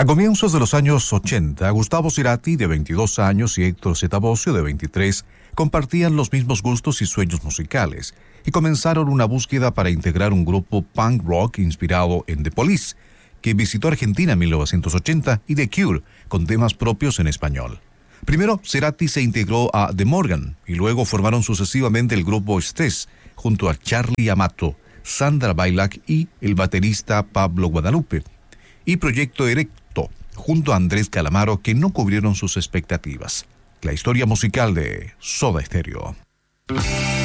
A comienzos de los años 80, Gustavo Cerati, de 22 años, y Héctor Santavoce, de 23, compartían los mismos gustos y sueños musicales, y comenzaron una búsqueda para integrar un grupo punk rock inspirado en The Police, que visitó Argentina en 1980, y The Cure, con temas propios en español. Primero, Cerati se integró a The Morgan, y luego formaron sucesivamente el grupo Estés, junto a Charlie Amato, Sandra Bailac y el baterista Pablo Guadalupe, y Proyecto Erecto, junto a Andrés Calamaro, que no cubrieron sus expectativas. La historia musical de Soda Stereo.